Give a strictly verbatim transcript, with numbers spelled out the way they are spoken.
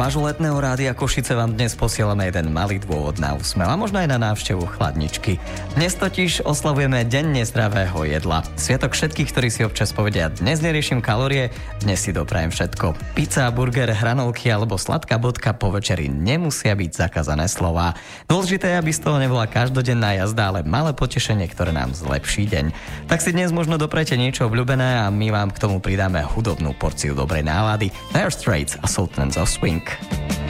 vášho letného rádia Košice vám dnes posielame jeden malý dôvod na úsmev a možno aj na návštevu chladničky. Dnes totiž oslavujeme Deň nezdravého jedla. Sviatok všetkých, ktorí si občas povedia, dnes neriešim kalórie, dnes si doprajem všetko. Pizza, burger, hranolky alebo sladká bodka po večeri nemusia byť zakázané slová. Dôležité je, aby z toho nebola každodenná jazda, ale malé potešenie, ktoré nám zlepší deň. Tak si dnes možno doprete niečo obľúbené a my vám k tomu pridáme hudobnú porciu dobrej nálady. Dire Straits a Sultans of Swing.